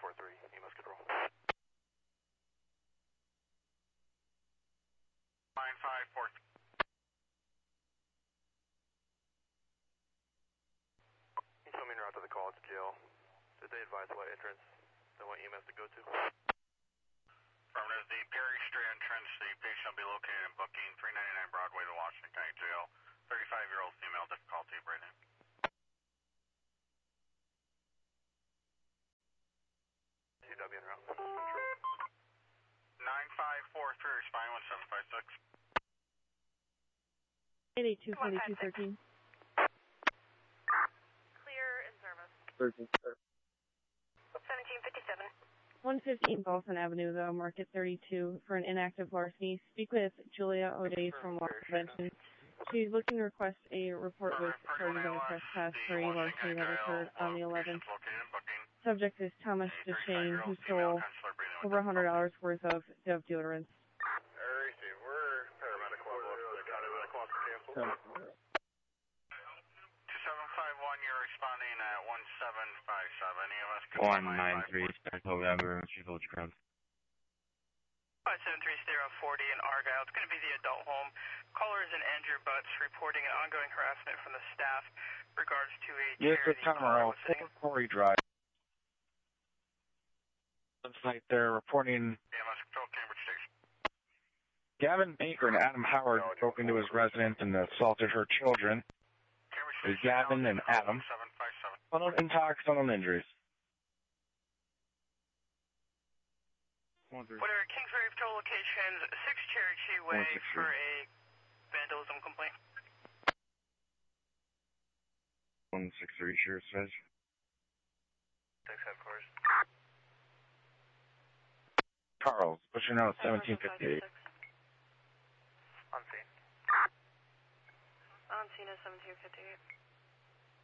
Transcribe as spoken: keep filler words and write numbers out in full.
four three, E M S control. nine five four three. You told me en route to the college jail. Did they advise what entrance they want E M S to go to? Affirmative. The Perry Street entrance. The patient will be located in booking three ninety-nine Broadway, the Washington County Jail. thirty-five-year-old female, difficulty breathing. T W en route. Control. nine five four three, responding one seven five six. eight eight two, four two one three. Clear in service. thirteen. seventeen fifty-seven. one fifteen Boston Avenue, though, market thirty-two, for an inactive larceny. Speak with Julia O'Day from Law Prevention. She's looking to request a report with charges of trespass for a larceny that occurred on the eleventh. Subject is Thomas DeShane, who stole over one hundred dollars worth of Dove deodorants. We're paramedic level. The county calls canceled. two seven five one, you're responding at one seven five seven. E M S one nine three, November, Chicago Crowd. five seven three, Stereo forty in Argyle. It's going to be the adult home. Caller is an Andrew Butts reporting an ongoing harassment from the staff regards to a Yes, chair the Tamaro, four Corey Drive. Looks like they're reporting E M S control, Cambridge Station. Gavin Baker and Adam Howard broke into his residence and assaulted her children. There's Gavin and Adam. Unknown intox, unknown injuries. Whatever, Kingsbury patrol locations, six Cherokee Way for a vandalism complaint. one six three, sure, says. Six headquarters. Charles, pushing out seventeen fifty-eight. On scene. On scene is seventeen fifty-eight.